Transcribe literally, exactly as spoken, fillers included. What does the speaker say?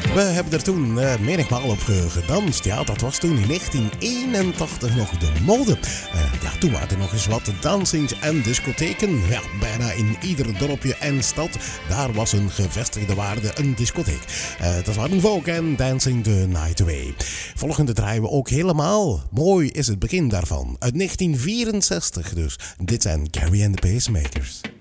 We hebben er toen uh, menigmaal op uh, gedanst. Ja, dat was toen in negentien eenentachtig nog de mode. Uh, ja, toen waren er nog eens wat dansings en discotheken. Ja, bijna in ieder dorpje en stad. Daar was een gevestigde waarde een discotheek. Uh, dat waren Vogue en Dancing the Night Away. Volgende draaien we ook helemaal. Mooi is het begin daarvan. Uit negentien vierenzestig dus. Dit zijn Carrie and the Pacemakers.